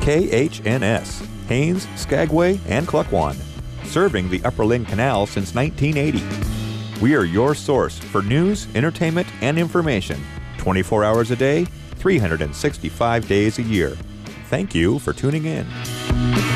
KHNS, Haines, Skagway, and Klukwan, serving the Upper Lynn Canal since 1980. We are your source for news, entertainment, and information, 24 hours a day, 365 days a year. Thank you for tuning in.